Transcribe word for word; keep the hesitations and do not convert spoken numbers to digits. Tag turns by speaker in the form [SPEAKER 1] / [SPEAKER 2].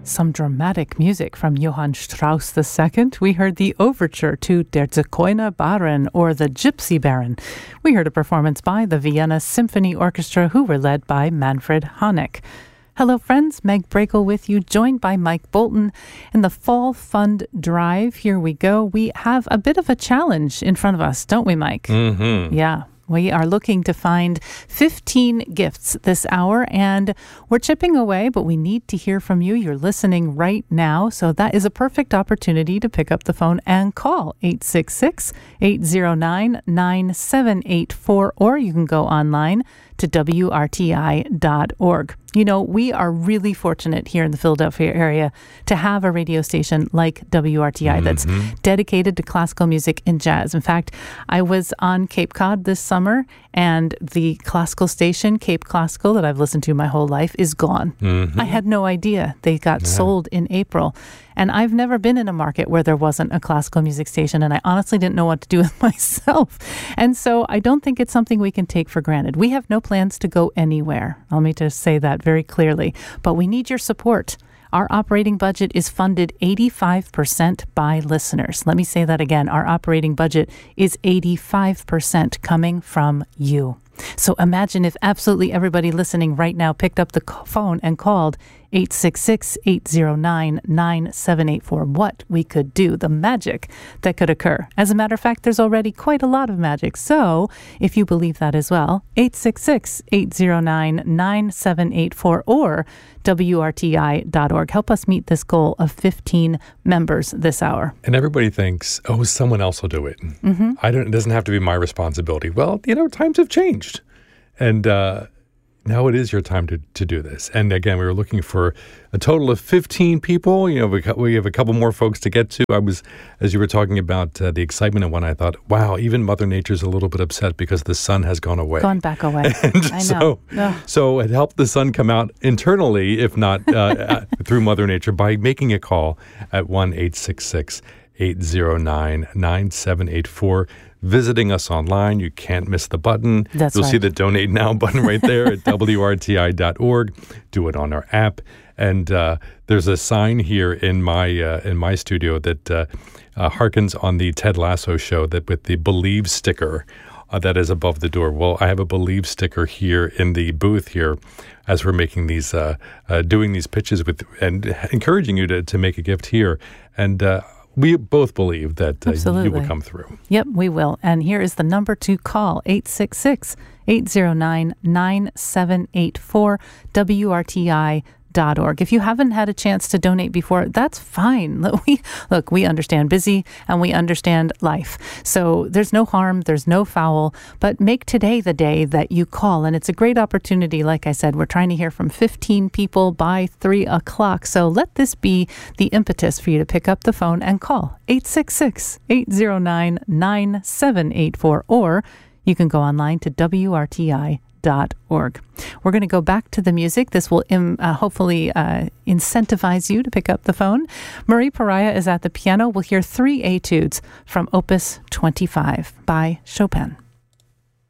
[SPEAKER 1] Some dramatic music from Johann Strauss the Second. We heard the overture to Der Zigeuner Baron, or the Gypsy Baron. We heard a performance by the Vienna Symphony Orchestra, who were led by Manfred Honeck. Hello, friends. Meg Brakel with you, joined by Mike Bolton. In the Fall Fund Drive, here we go. We have a bit of a challenge in front of us, don't we, Mike?
[SPEAKER 2] Mm-hmm.
[SPEAKER 1] Yeah. We are looking to find fifteen gifts this hour, and we're chipping away, but we need to hear from you. You're listening right now, so that is a perfect opportunity to pick up the phone and call eight six six, eight zero nine, nine seven eight four, or you can go online to W R T I dot org. You know, we are really fortunate here in the Philadelphia area to have a radio station like W R T I that's mm-hmm. dedicated to classical music and jazz. In fact, I was on Cape Cod this summer, and the classical station, Cape Classical, that I've listened to my whole life, is gone. Mm-hmm. I had no idea. They got yeah. sold in April. And I've never been in a market where there wasn't a classical music station, and I honestly didn't know what to do with myself. And so I don't think it's something we can take for granted. We have no plans to go anywhere. Let me just say that very clearly. But we need your support. Our operating budget is funded eighty-five percent by listeners. Let me say that again. Our operating budget is eighty-five percent coming from you. So imagine if absolutely everybody listening right now picked up the phone and called eight six six, eight zero nine, nine seven eight four. What we could do, the magic that could occur. As a matter of fact, there's already quite a lot of magic. So if you believe that as well, eight six six, eight zero nine, nine seven eight four or W R T I dot org. Help us meet this goal of fifteen members this hour.
[SPEAKER 2] And everybody thinks, oh, someone else will do it. Mm-hmm. I don't. It doesn't have to be my responsibility. Well, you know, times have changed. And uh, now it is your time to, to do this. And again, we were looking for a total of fifteen people. You know, we, we have a couple more folks to get to. I was, as you were talking about uh, the excitement of one, I thought, wow, even Mother Nature's a little bit upset because the sun has gone away.
[SPEAKER 1] Gone back away.
[SPEAKER 2] And
[SPEAKER 1] I
[SPEAKER 2] so,
[SPEAKER 1] know.
[SPEAKER 2] So it helped the sun come out internally, if not uh, through Mother Nature, by making a call at one eight six six, eight zero nine, nine seven eight four. Visiting us online, you can't miss the button.
[SPEAKER 1] That's
[SPEAKER 2] You'll
[SPEAKER 1] right.
[SPEAKER 2] see the Donate Now button right there at W R T I dot org. Do it on our app. And uh, there's a sign here in my uh, in my studio that uh, uh, harkens on the Ted Lasso show, that with the Believe sticker uh, that is above the door. Well, I have a Believe sticker here in the booth here as we're making these, uh, uh, doing these pitches with, and encouraging you to, to make a gift here. And uh, we both believe that uh, you will come through.
[SPEAKER 1] Yep, we will. And here is the number to call, eight six six, eight zero nine, nine seven eight four, W R T I dot org. If you haven't had a chance to donate before, that's fine. Look, we, look, we understand busy and we understand life. So there's no harm, there's no foul, but make today the day that you call. And it's a great opportunity. Like I said, we're trying to hear from fifteen people by three o'clock. So let this be the impetus for you to pick up the phone and call eight six six, eight zero nine, nine seven eight four, or you can go online to W R T I dot org. We're going to go back to the music. This will um, uh, hopefully uh, incentivize you to pick up the phone. Marie Pariah is at the piano. We'll hear three etudes from Opus twenty-five by Chopin.